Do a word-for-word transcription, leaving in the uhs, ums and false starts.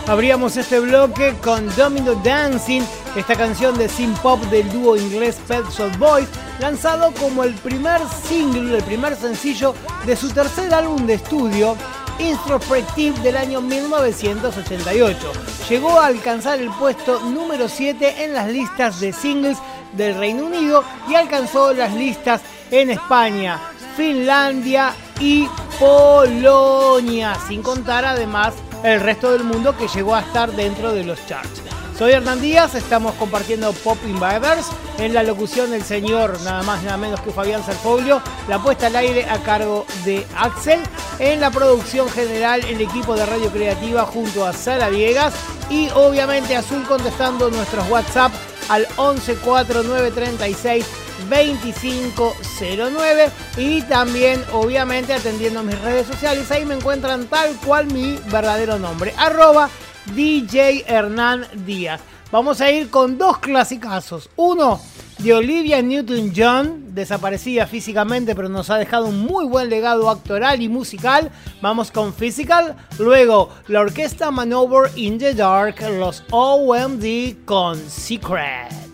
Abríamos este bloque con Domino Dancing, esta canción de synth pop del dúo inglés Pet Shop Boys, lanzado como el primer single, el primer sencillo de su tercer álbum de estudio, Introspective, del año mil novecientos ochenta y ocho. Llegó a alcanzar el puesto número siete en las listas de singles del Reino Unido y alcanzó las listas en España, Finlandia y Polonia, sin contar además el resto del mundo que llegó a estar dentro de los charts. Soy Hernán Díaz, estamos compartiendo Pop Invaders, en la locución del señor nada más nada menos que Fabián Serfoglio, la puesta al aire a cargo de Axel, en la producción general el equipo de Radio Creativa junto a Sara Viegas y obviamente Azul contestando nuestros WhatsApp al once cuatro nueve treinta y seis veinticinco cero nueve y también obviamente atendiendo mis redes sociales, ahí me encuentran tal cual mi verdadero nombre, arroba D J Hernán Díaz. Vamos a ir con dos clasicazos, uno de Olivia Newton-John, desaparecida físicamente pero nos ha dejado un muy buen legado actoral y musical, vamos con Physical, luego la orquesta Maneuver in the Dark, los O M D con Secret.